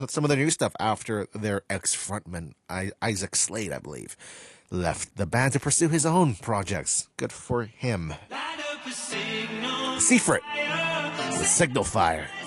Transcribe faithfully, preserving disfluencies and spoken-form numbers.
some of the new stuff after their ex-frontman, I- Isaac Slade, I believe, left the band to pursue his own projects. Good for him. Seaford, the Signal Fire.